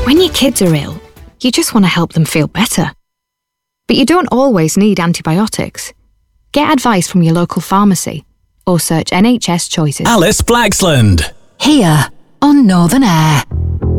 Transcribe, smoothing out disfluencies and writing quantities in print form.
When your kids are ill, you just want to help them feel better. But you don't always need antibiotics. Get advice from your local pharmacy or search NHS Choices. Alice Flaxland. Here on Northern Air.